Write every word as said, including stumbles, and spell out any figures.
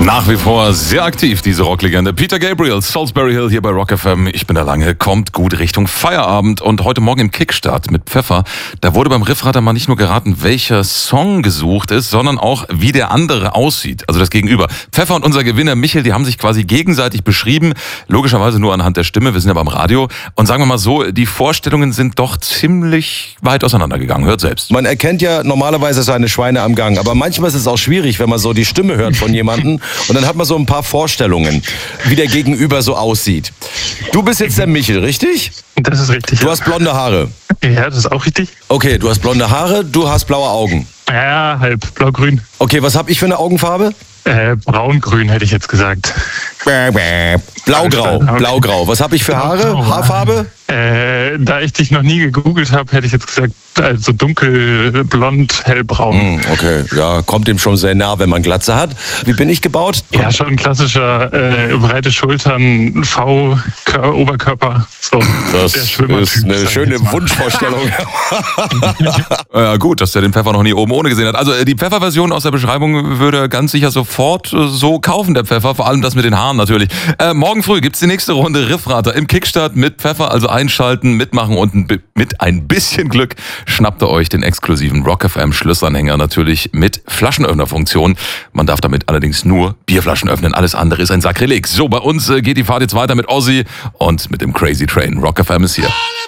Nach wie vor sehr aktiv, diese Rocklegende. Peter Gabriel, Salisbury Hill hier bei Rock F M. Ich bin der Lange, kommt gut Richtung Feierabend. Und heute Morgen im Kickstart mit Pfeffer, da wurde beim Riffrater mal nicht nur geraten, welcher Song gesucht ist, sondern auch, wie der andere aussieht. Also das Gegenüber. Pfeffer und unser Gewinner Michel, die haben sich quasi gegenseitig beschrieben. Logischerweise nur anhand der Stimme, wir sind ja beim Radio. Und sagen wir mal so, die Vorstellungen sind doch ziemlich weit auseinandergegangen. Hört selbst. Man erkennt ja normalerweise seine Schweine am Gang. Aber manchmal ist es auch schwierig, wenn man so die Stimme hört von jemandem. Und dann hat man so ein paar Vorstellungen, wie der Gegenüber so aussieht. Du bist jetzt der Michel, richtig? Das ist richtig. Du ja. hast blonde Haare. Ja, das ist auch richtig. Okay, du hast blonde Haare, du hast blaue Augen. Ja, halb blau-grün. Okay, was habe ich für eine Augenfarbe? Äh, braun-grün hätte ich jetzt gesagt. Blaugrau, blaugrau. Was habe ich für Haare? Haarfarbe? Äh, da ich dich noch nie gegoogelt habe, hätte ich jetzt gesagt, also dunkelblond, hellbraun. Mm, okay, ja, kommt dem schon sehr nah, wenn man Glatze hat. Wie bin ich gebaut? Ja, schon ein klasscher, äh, breite Schultern, V, Kör- Oberkörper. So, das der ist Schwimmertyp, eine sag ich schöne jetzt mal. Wunschvorstellung. Ja, gut, dass der den Pfeffer noch nie oben ohne gesehen hat. Also die Pfeffer-Version aus der Beschreibung würde er ganz sicher sofort äh, so kaufen, der Pfeffer. Vor allem das mit den Haaren natürlich. Äh, morgen früh gibt's die nächste Runde Riffrater im Kickstart mit Pfeffer. Also einschalten, mitmachen und ein bi- mit ein bisschen Glück schnappt ihr euch den exklusiven Rock F M Schlüsselanhänger natürlich mit Flaschenöffnerfunktion. Man darf damit allerdings nur Bierflaschen öffnen. Alles andere ist ein Sakrileg. So, bei uns äh, geht die Fahrt jetzt weiter mit Ozzy und mit dem Crazy Train. Rock F M ist hier.